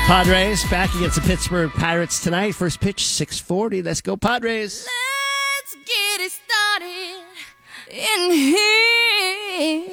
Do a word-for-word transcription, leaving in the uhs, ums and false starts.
Padres back against the Pittsburgh Pirates tonight. First pitch, six forty. Let's go, Padres. Let's get it started in here.